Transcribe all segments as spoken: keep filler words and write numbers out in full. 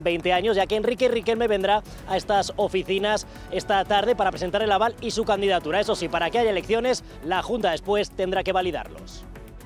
veinte años, ya que Enrique Riquelme vendrá a estas oficinas esta tarde para presentar el aval y su candidatura. Eso sí, para que haya elecciones, la Junta después tendrá que validarlos.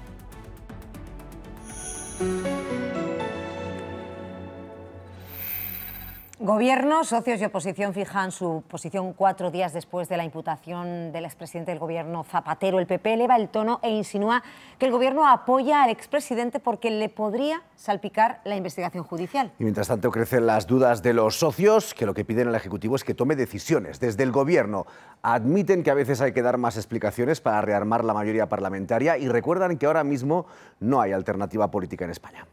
Gobierno, socios y oposición fijan su posición cuatro días después de la imputación del expresidente del Gobierno Zapatero. El P P eleva el tono e insinúa que el Gobierno apoya al expresidente porque le podría salpicar la investigación judicial. Y mientras tanto crecen las dudas de los socios, que lo que piden al Ejecutivo es que tome decisiones. Desde el Gobierno admiten que a veces hay que dar más explicaciones para rearmar la mayoría parlamentaria y recuerdan que ahora mismo no hay alternativa política en España.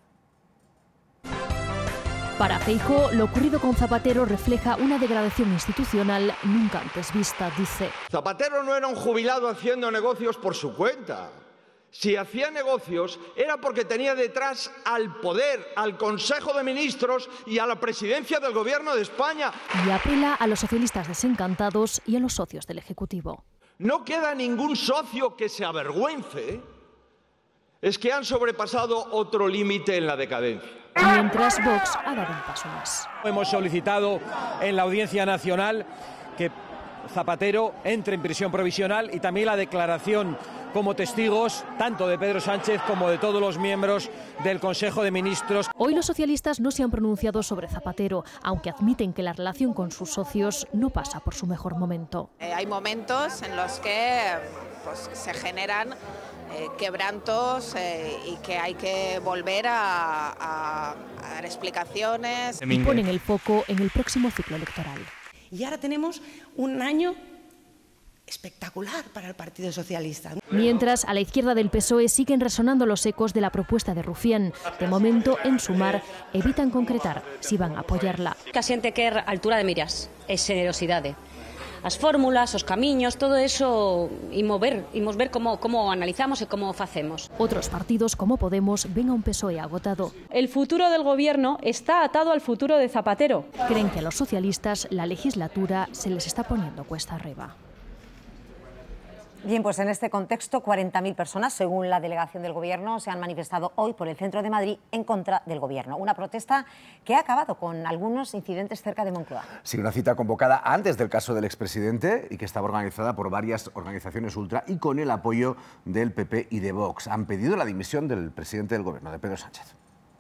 Para Feijóo, lo ocurrido con Zapatero refleja una degradación institucional nunca antes vista, dice. Zapatero no era un jubilado haciendo negocios por su cuenta. Si hacía negocios era porque tenía detrás al poder, al Consejo de Ministros y a la presidencia del Gobierno de España. Y apela a los socialistas desencantados y a los socios del Ejecutivo. No queda ningún socio que se avergüence. Es que han sobrepasado otro límite en la decadencia. Mientras Vox ha dado un paso más. Hemos solicitado en la Audiencia Nacional que Zapatero entre en prisión provisional y también la declaración como testigos tanto de Pedro Sánchez como de todos los miembros del Consejo de Ministros. Hoy los socialistas no se han pronunciado sobre Zapatero, aunque admiten que la relación con sus socios no pasa por su mejor momento. Eh, hay momentos en los que pues, se generan Eh, quebrantos eh, y que hay que volver a, a, a dar explicaciones. Y ponen el foco en el próximo ciclo electoral. Y ahora tenemos un año espectacular para el Partido Socialista. Mientras, a la izquierda del P S O E siguen resonando los ecos de la propuesta de Rufián. De momento, en Sumar, evitan concretar si van a apoyarla. Que a xente quer altura de miras e xenerosidade. As fórmulas, os camiños, todo eso imos ver, imos ver como, como analizamos e como facemos. Otros partidos como Podemos ven a un P S O E agotado. El futuro del gobierno está atado al futuro de Zapatero. Creen que a los socialistas la legislatura se les está poniendo cuesta arriba. Bien, pues en este contexto, cuarenta mil personas, según la delegación del Gobierno, se han manifestado hoy por el centro de Madrid en contra del Gobierno. Una protesta que ha acabado con algunos incidentes cerca de Moncloa. Sí, una cita convocada antes del caso del expresidente y que estaba organizada por varias organizaciones ultra y con el apoyo del P P y de Vox. Han pedido la dimisión del presidente del Gobierno, de Pedro Sánchez.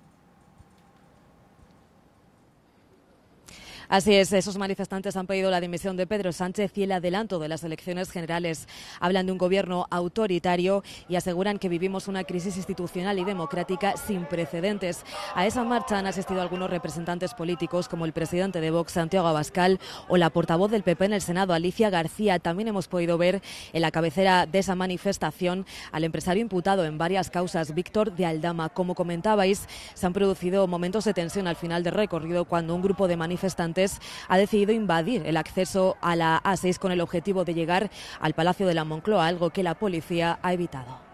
Así es, esos manifestantes han pedido la dimisión de Pedro Sánchez y el adelanto de las elecciones generales. Hablan de un gobierno autoritario y aseguran que vivimos una crisis institucional y democrática sin precedentes. A esa marcha han asistido algunos representantes políticos como el presidente de Vox, Santiago Abascal, o la portavoz del P P en el Senado, Alicia García. También hemos podido ver en la cabecera de esa manifestación al empresario imputado en varias causas, Víctor de Aldama. Como comentabais, se han producido momentos de tensión al final del recorrido cuando un grupo de manifestantes ha decidido invadir el acceso a la A seis con el objetivo de llegar al Palacio de la Moncloa, algo que la policía ha evitado.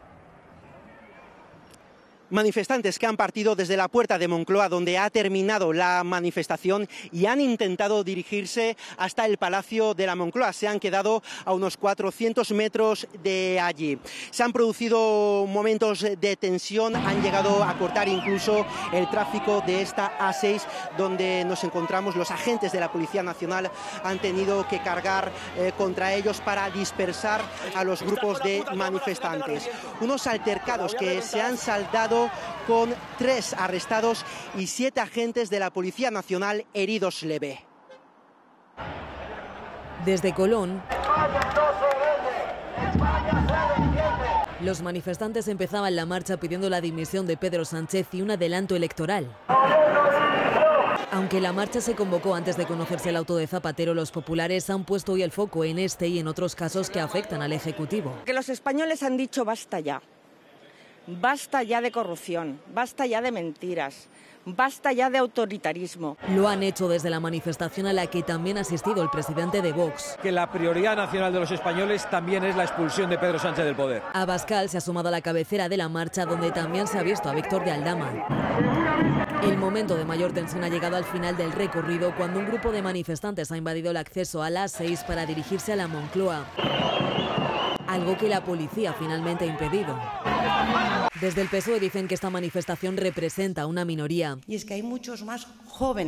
Manifestantes que han partido desde la puerta de Moncloa, donde ha terminado la manifestación, y han intentado dirigirse hasta el Palacio de la Moncloa. Se han quedado a unos cuatrocientos metros de allí. Se han producido momentos de tensión, han llegado a cortar incluso el tráfico de esta A seis donde nos encontramos. Los agentes de la Policía Nacional han tenido que cargar eh, contra ellos para dispersar a los grupos de manifestantes. Unos altercados que se han saldado con tres arrestados y siete agentes de la Policía Nacional heridos leve. Desde Colón, los manifestantes empezaban la marcha pidiendo la dimisión de Pedro Sánchez y un adelanto electoral. Aunque la marcha se convocó antes de conocerse el auto de Zapatero, los populares han puesto hoy el foco en este y en otros casos que afectan al Ejecutivo. Que los españoles han dicho basta ya. Basta ya de corrupción, basta ya de mentiras, basta ya de autoritarismo. Lo han hecho desde la manifestación a la que también ha asistido el presidente de Vox. Que la prioridad nacional de los españoles también es la expulsión de Pedro Sánchez del poder. Abascal se ha sumado a la cabecera de la marcha, donde también se ha visto a Víctor de Aldama. El momento de mayor tensión ha llegado al final del recorrido, cuando un grupo de manifestantes ha invadido el acceso a la A seis para dirigirse a la Moncloa. Algo que la policía finalmente ha impedido. Desde el P S O E dicen que esta manifestación representa una minoría. Y es que hay muchos más jóvenes